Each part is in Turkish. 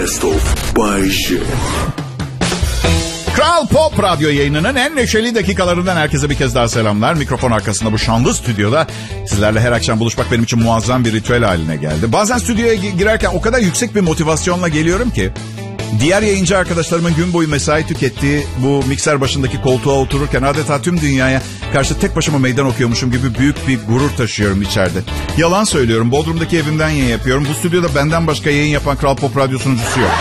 Best of Bay J. Kral Pop Radyo yayınının en neşeli dakikalarından herkese bir kez daha selamlar. Mikrofon arkasında bu şanlı stüdyoda sizlerle her akşam buluşmak benim için muazzam bir ritüel haline geldi. Bazen stüdyoya girerken o kadar yüksek bir motivasyonla geliyorum ki diğer yayıncı arkadaşlarımın gün boyu mesai tükettiği bu mikser başındaki koltuğa otururken adeta tüm dünyaya karşı tek başıma meydan okuyormuşum gibi büyük bir gurur taşıyorum içeride. Yalan söylüyorum. Bodrum'daki evimden yayın yapıyorum. Bu stüdyoda benden başka yayın yapan Kral Pop Radyo sunucusu yok.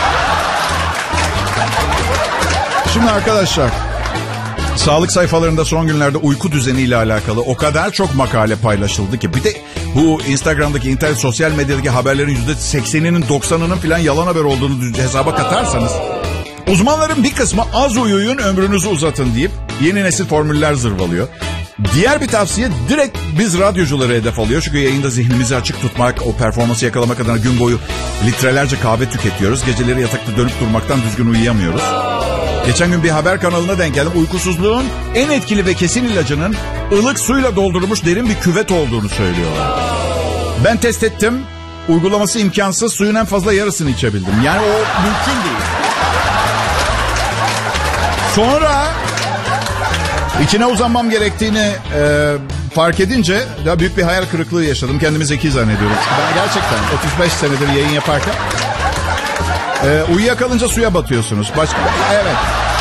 Şimdi arkadaşlar, sağlık sayfalarında son günlerde uyku düzeniyle alakalı o kadar çok makale paylaşıldı ki bir de bu Instagram'daki, internet, sosyal medyadaki haberlerin %80'inin 90'ının falan yalan haber olduğunu hesaba katarsanız uzmanların bir kısmı az uyuyun ömrünüzü uzatın deyip yeni nesil formüller zırvalıyor. Diğer bir tavsiye direkt biz radyocuları hedef alıyor. Çünkü yayında zihnimizi açık tutmak, o performansı yakalamak adına gün boyu litrelerce kahve tüketiyoruz. Geceleri yatakta dönüp durmaktan düzgün uyuyamıyoruz. Geçen gün bir haber kanalına denk geldim. Uykusuzluğun en etkili ve kesin ilacının ılık suyla doldurulmuş derin bir küvet olduğunu söylüyorlar. Ben test ettim. Uygulaması imkansız. Suyun en fazla yarısını içebildim. Yani o mümkün değil. Sonra içine uzanmam gerektiğini fark edince daha büyük bir hayal kırıklığı yaşadım. Kendimi zeki zannediyorum. Çünkü ben gerçekten 35 senedir yayın yaparken uyuyakalınca suya batıyorsunuz. Başka? Evet.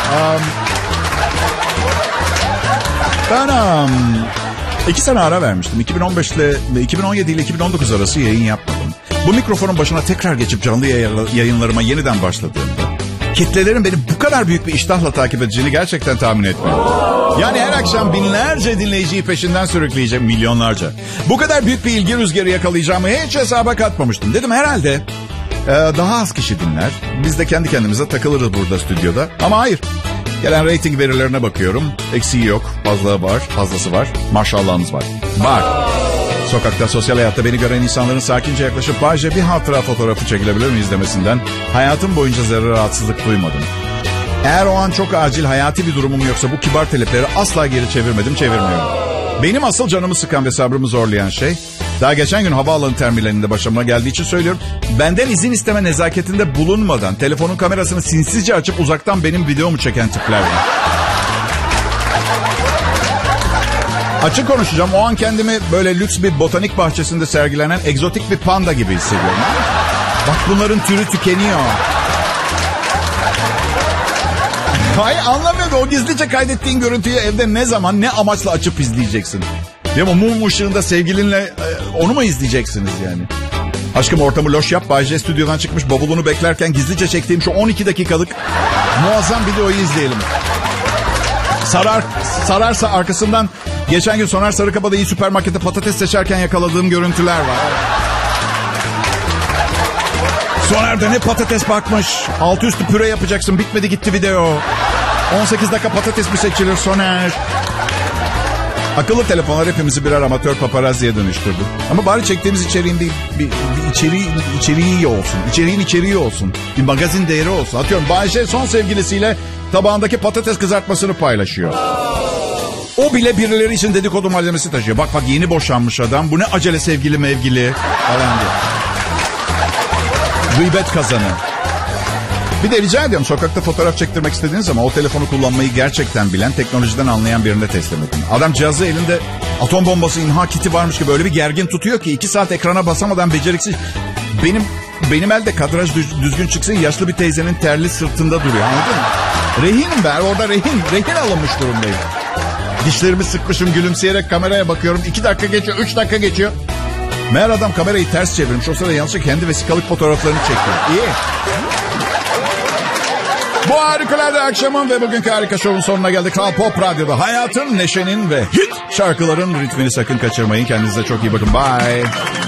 Ben 2 sene ara vermiştim. 2017 ile 2019 arası yayın yapmadım. Bu mikrofonun başına tekrar geçip canlı yayınlarıma yeniden başladığımda kitlelerin beni bu kadar büyük bir iştahla takip edeceğini gerçekten tahmin etmedim. Yani her akşam binlerce dinleyiciyi peşinden sürükleyeceğim, milyonlarca. Bu kadar büyük bir ilgi rüzgarı yakalayacağımı hiç hesaba katmamıştım. Dedim herhalde daha az kişi dinler. Biz de kendi kendimize takılırız burada stüdyoda. Ama hayır. Gelen reyting verilerine bakıyorum. Eksiği yok. Fazlası var. Maşallahınız var. Var. Sokakta, sosyal hayatta beni gören insanların sakince yaklaşıp Bayce bir hatıra fotoğrafı çekilebilir mi izlemesinden hayatım boyunca zerre rahatsızlık duymadım. Eğer o an çok acil hayati bir durumum yoksa bu kibar talepleri asla geri çevirmiyorum. Benim asıl canımı sıkan ve sabrımı zorlayan şey, daha geçen gün havaalanı terminalinde başıma geldiği için söylüyorum. Benden izin isteme nezaketinde bulunmadan telefonun kamerasını sinsizce açıp uzaktan benim videomu çeken tipler var. Açık konuşacağım, o an kendimi böyle lüks bir botanik bahçesinde sergilenen egzotik bir panda gibi hissediyorum. Bak bunların türü tükeniyor. Hayır anlamıyorum, o gizlice kaydettiğin görüntüyü evde ne zaman ne amaçla açıp izleyeceksin? Değil mi? Mum ışığında sevgilinle onu mu izleyeceksiniz yani? Aşkım ortamı loş yap. Bay J stüdyodan çıkmış bavulunu beklerken gizlice çektiğim şu 12 dakikalık muazzam videoyu izleyelim. Sararsa arkasından geçen gün Soner Sarıkabada'yı iyi süpermarkette patates seçerken yakaladığım görüntüler var. Soner'de ne patates bakmış. Altı üstü püre yapacaksın. Bitmedi gitti video. 18 dakika patates mi seçilir Soner? Akıllı telefonlar hepimizi birer amatör paparazziye dönüştürdü. Ama bari çektiğimiz içeriğin bir içeriği olsun. İçeriğin içeriği olsun. Bir magazin değeri olsun. Atıyorum Bayşe son sevgilisiyle tabağındaki patates kızartmasını paylaşıyor. O bile birileri için dedikodu malzemesi taşıyor. Bak yeni boşanmış adam. Bu ne acele sevgili mevgili falan diye. Gıybet kazanı. Bir de rica ediyorum, sokakta fotoğraf çektirmek istediğiniz zaman o telefonu kullanmayı gerçekten bilen, teknolojiden anlayan birine teslim edin. Adam cihazı elinde atom bombası imha kiti varmış gibi öyle bir gergin tutuyor ki 2 saat ekrana basamadan beceriksiz. Benim elde kadraj düzgün çıksın, yaşlı bir teyzenin terli sırtında duruyor, anladın mı? Rehinim ben orada, rehin alınmış durumdayım. Dişlerimi sıkmışım, gülümseyerek kameraya bakıyorum. 2 dakika geçiyor, 3 dakika geçiyor. Meğer adam kamerayı ters çevirmiş. O sırada yanlışlıkla kendi vesikalık fotoğraflarını çekiyor. İyi. Bu harikulade akşamın ve bugünkü harika şovun sonuna geldik. Kral Pop Radyo'da hayatın, neşenin ve hit şarkıların ritmini sakın kaçırmayın. Kendinize çok iyi bakın. Bye.